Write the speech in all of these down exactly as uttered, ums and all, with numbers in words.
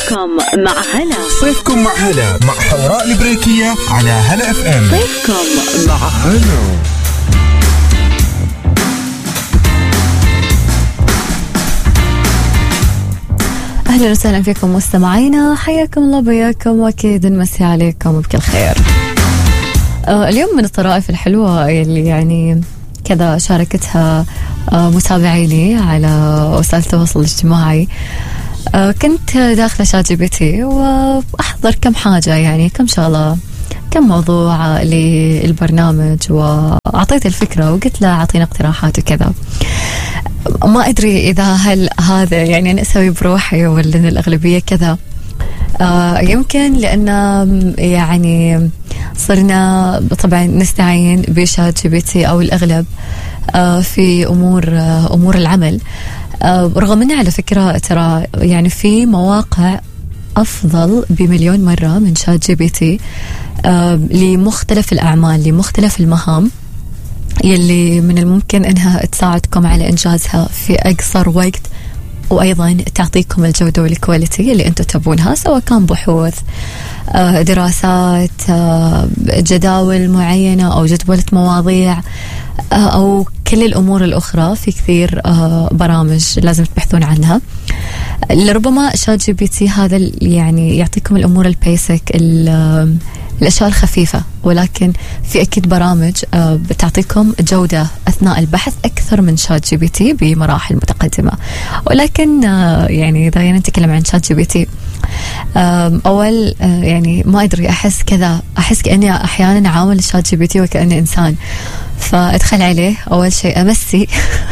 صيفكم مع هلا. صيفكم مع هلا مع حوراء البريكية على هلا اف ام. صيفكم مع هلا. أهلا وسهلا فيكم مستمعينا، حياكم الله بياكم وأكيد نمسي عليكم بكل خير. آه اليوم من الطرائف الحلوة اللي يعني كذا شاركتها آه متابعيني على وسائل التواصل الاجتماعي. آه كنت داخلة شات جي بي تي وأحضر كم حاجة، يعني كم شغلة، كم موضوع للبرنامج، وأعطيت الفكرة وقلت له أعطينا اقتراحات وكذا. ما أدري إذا هل هذا يعني أنا أسوي بروحي ولا إن الأغلبية كذا. آه يمكن لأن يعني صرنا طبعا نستعين بشات جي بي تي أو الأغلب آه في أمور آه أمور العمل. آه رغم أن على فكرة ترى يعني في مواقع أفضل بمليون مرة من شات جي بي تي آه لمختلف الأعمال، لمختلف المهام يلي من الممكن أنها تساعدكم على إنجازها في أقصر وقت، وأيضا تعطيكم الجودة والكواليتي اللي أنتم تبونها، سواء كان بحوث آه دراسات آه جداول معينة أو جدولة مواضيع آه أو كل الأمور الأخرى. في كثير آه برامج لازم تبحثون عنها. لربما شات جي بي تي هذا يعني يعطيكم الأمور البيسك، الأشياء الخفيفة، ولكن في أكيد برامج آه بتعطيكم جودة أثناء البحث أكثر من شات جي بي تي بمراحل متقدمة. ولكن آه يعني إذا يعني نتكلم عن شات جي بي تي، آه أول آه يعني ما أدري، أحس كذا، أحس كأني أحيانا أعامل شات جي بي تي وكأني إنسان. فأدخل عليه أول شيء أمسي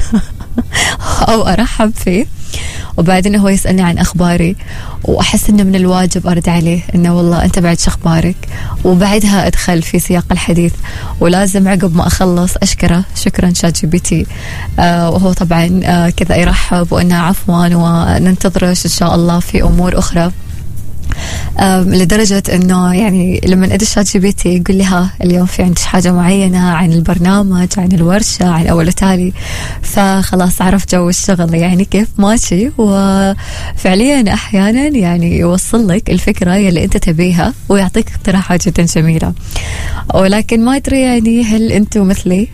أو أرحب فيه، وبعدين هو يسألني عن أخباري، وأحس إنه من الواجب أرد عليه إنه والله أنت بعد شخبارك، وبعدها أدخل في سياق الحديث، ولازم عقب ما أخلص أشكره شكرا شات جي بي تي. آه وهو طبعا آه كذا يرحب وإنه عفوا وننتظرش إن شاء الله في أمور أخرى. لدرجة أنه يعني لما أدش شات جي بي تي يقول لي ها اليوم في عندك حاجة معينة عن البرنامج، عن الورشة، عن أول وتالي، فخلاص عرف جو الشغل يعني كيف ماشي. وفعليا أحيانا يعني يوصل لك الفكرة اللي أنت تبيها ويعطيك اقتراحات جدا جميلة. ولكن ما أدري يعني هل أنتم مثلي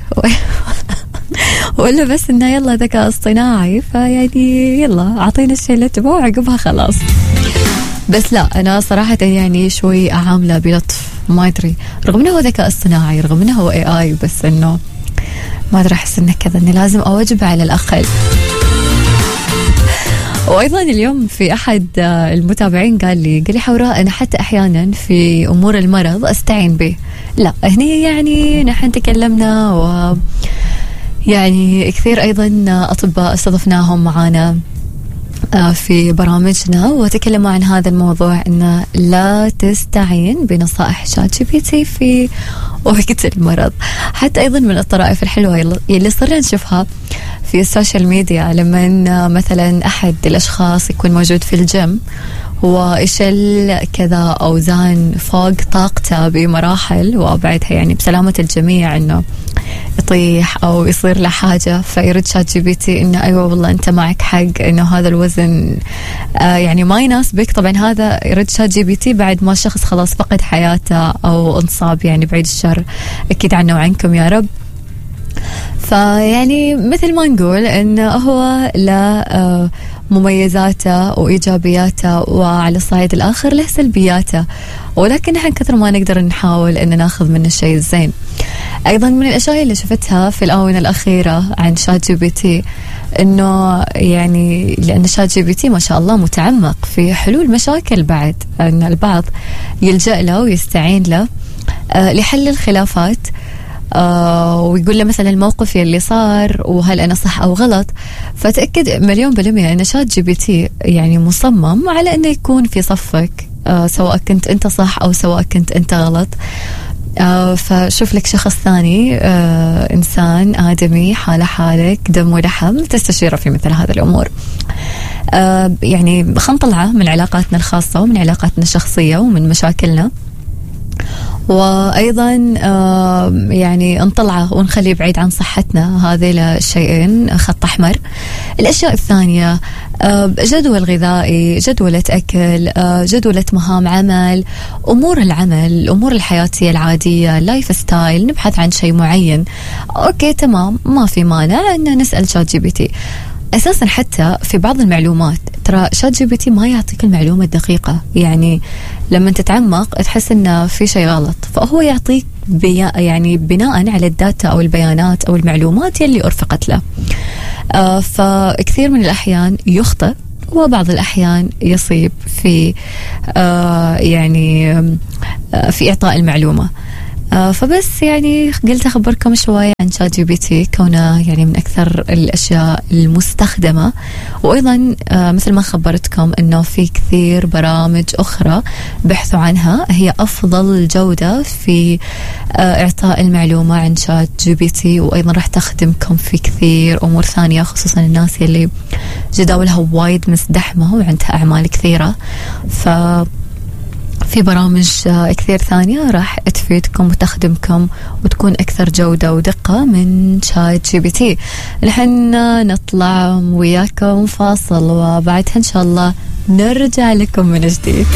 ولا بس إنه يلا ذكاء اصطناعي، فيعني يلا أعطينا الشيء اللي تبغوه وعقبها خلاص. بس لا، أنا صراحة يعني شوي أعامله بلطف، ما أدري، رغم أنه هو ذكاء اصطناعي، رغم أنه هو إيه آي، بس أنه ما أدري، أحس أنه كذا أني لازم أوجب على الأقل. وأيضا اليوم في أحد المتابعين قال لي قال لي حوراء أنا حتى أحيانا في أمور المرض أستعين به. لا هني يعني نحن تكلمنا، و يعني كثير أيضا أطباء استضفناهم معانا في برامجنا وتكلموا عن هذا الموضوع، إنه لا تستعين بنصائح شات جي بي تي في وقت المرض. حتى أيضا من الطرائف الحلوة اللي صرنا نشوفها في السوشيال ميديا، لما مثلا أحد الأشخاص يكون موجود في الجيم ويشل كذا أوزان فوق طاقته بمراحل وأبعدها، يعني بسلامة الجميع، إنه يطيح أو يصير له حاجة، فيرد شات جي بي تي إنه أيوة والله أنت معك حق، إنه هذا الوزن آه يعني ما يناسبك. طبعا هذا يرد شات جي بي تي بعد ما الشخص خلاص فقد حياته أو انصاب، يعني بعيد الشر أكيد عنا وعنكم يا رب. فيعني مثل ما نقول إنه هو لا آه مميزاته وإيجابياته، وعلى الصعيد الآخر له سلبياته، ولكن نحن كثر ما نقدر نحاول أن ناخذ منه الشيء الزين. أيضا من الأشياء اللي شفتها في الآونة الأخيرة عن شات جي بي تي، إنه يعني لأن شات جي بي تي ما شاء الله متعمق في حلول مشاكل، بعد أن البعض يلجأ له ويستعين له آه لحل الخلافات، آه ويقول له مثلا الموقف اللي صار وهل أنا صح أو غلط. فتأكد مليون بالمئة أن شات جي بي تي يعني مصمم على أنه يكون في صفك، آه سواء كنت أنت صح أو سواء كنت أنت غلط. آه فشوف لك شخص ثاني آه إنسان آدمي حالة حالك، دم ولحم، تستشيره في مثل هذه الأمور. آه يعني خلينا نطلعه من علاقاتنا الخاصة ومن علاقاتنا الشخصية ومن مشاكلنا، وأيضا يعني نطلعه ونخليه بعيد عن صحتنا. هذه الشيئين خط أحمر. الأشياء الثانية جدول غذائي، جدولة أكل، جدولة مهام عمل، أمور العمل، الأمور الحياتية العادية، لايف ستايل. نبحث عن شيء معين، أوكي تمام، ما في مانع أن نسأل شات جي بي تي. أساسا حتى في بعض المعلومات ترى شات جي بي تي ما يعطيك المعلومة الدقيقة، يعني لما تتعمق تحس إنه في شيء غلط، فهو يعطيك بيا يعني بناء على الداتا أو البيانات أو المعلومات يلي أرفقت له. آه فكثير من الأحيان يخطئ، وبعض الأحيان يصيب في آه يعني آه في إعطاء المعلومة. آه فبس يعني قلت أخبركم شوية عن شات جي بي تي، كونه يعني من أكثر الأشياء المستخدمة. وأيضا آه مثل ما خبرتكم أنه في كثير برامج أخرى بحثوا عنها هي أفضل جودة في آه إعطاء المعلومة عن شات جي بي تي، وأيضا راح تخدمكم في كثير أمور ثانية، خصوصا الناس اللي جداولها وايد مزدحمة وعندها أعمال كثيرة. ف في برامج كثير ثانية راح تفيدكم وتخدمكم وتكون أكثر جودة ودقة من شات جي بي تي. نحن نطلع وياكم فاصل، وبعدها إن شاء الله نرجع لكم من جديد.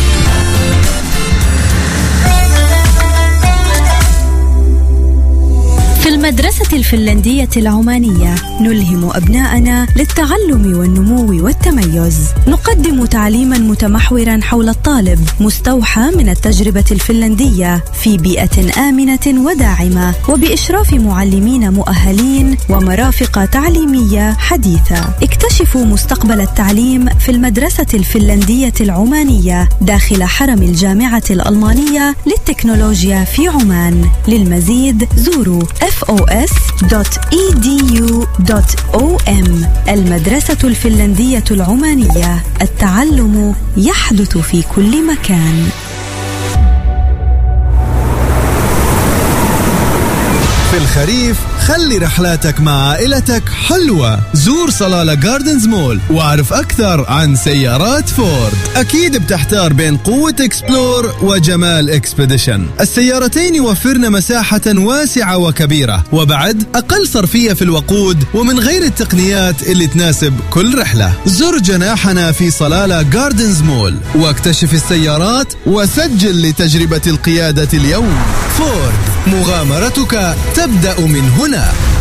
في المدرسة الفنلندية العمانية نلهم أبناءنا للتعلم والنمو والتميز. نقدم تعليما متمحورا حول الطالب، مستوحى من التجربة الفنلندية في بيئة آمنة وداعمة، وبإشراف معلمين مؤهلين ومرافق تعليمية حديثة. اكتشفوا مستقبل التعليم في المدرسة الفنلندية العمانية داخل حرم الجامعة الألمانية للتكنولوجيا في عمان. للمزيد زوروا إف أو إس دوت إي دي يو دوت أو إم. المدرسة الفنلندية العمانية، التعلم يحدث في كل مكان. في الخريف خلي رحلاتك مع عائلتك حلوة. زور صلالة جاردنز مول واعرف أكثر عن سيارات فورد. أكيد بتحتار بين قوة إكسبلور وجمال إكسبيديشن. السيارتين يوفرن مساحة واسعة وكبيرة، وبعد أقل صرفية في الوقود، ومن غير التقنيات اللي تناسب كل رحلة. زر جناحنا في صلالة جاردنز مول واكتشف السيارات وسجل لتجربة القيادة اليوم. فورد، مغامرتك تبدأ من هنا.